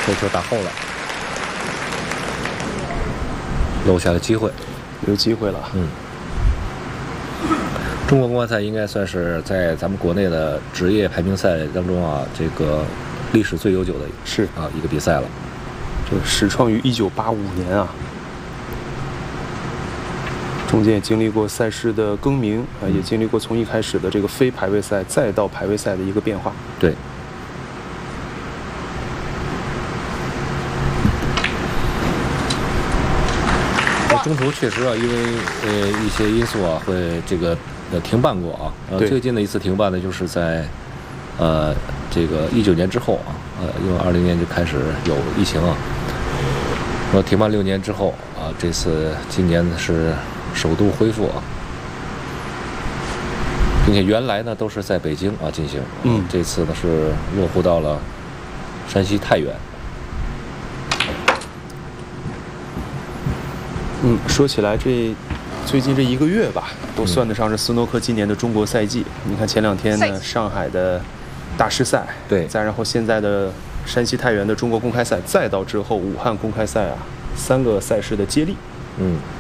这球打后了，漏下了机会， 有机会了。 中国公开赛应该算是在咱们国内的职业排名赛当中啊，这个历史最悠久的一个比赛了。 这始创于1985年啊，中间也经历过赛事的更名啊，也经历过从一开始的这个非排位赛再到排位赛的一个变化。 对。中途确实啊，因为一些因素啊，会这个停办过啊。最近的一次停办呢，就是在这个19年之后啊，因为20年就开始有疫情啊，停办6年之后啊，这次今年是首度恢复啊，并且原来呢都是在北京啊进行，这次呢是落户到了山西太原。 说起来最近这1个月吧，都算得上是斯诺克今年的中国赛季。你看前2天呢，上海的大师赛， 对， 再然后现在的山西太原的中国公开赛，再到之后武汉公开赛啊，3个赛事的接力。